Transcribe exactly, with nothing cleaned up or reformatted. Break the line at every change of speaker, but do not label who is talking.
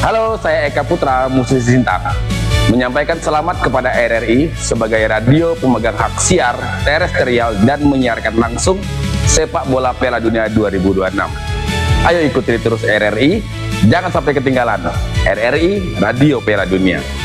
Halo, saya Eka Putra, musisi Sintang, menyampaikan selamat kepada R R I sebagai radio pemegang hak siar terestrial dan menyiarkan langsung sepak bola Piala Dunia dua ribu dua puluh enam. Ayo ikuti terus R R I, jangan sampai ketinggalan. R R I Radio Piala Dunia.